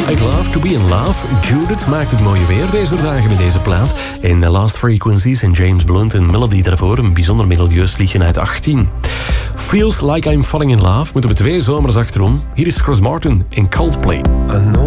I'd love to be in love. Judith maakt het mooie weer deze dagen met deze plaat. En Last Frequencies en James Blunt en Melody daarvoor. Een bijzonder melodieus liedje uit 18. Feels Like I'm Falling in Love moeten we 2 zomers achterom. Hier is Chris Martin in Coldplay.